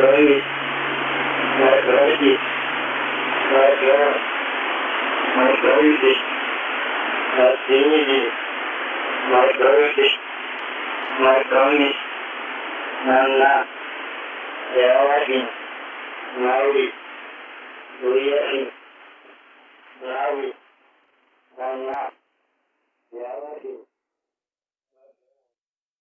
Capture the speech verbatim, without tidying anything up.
Margaret, Margaret, Margaret, Margaret, Margaret, Margaret, Margaret, Nana, Yawadi, Maui, Uriasi, Maui, Nana, Yawadi.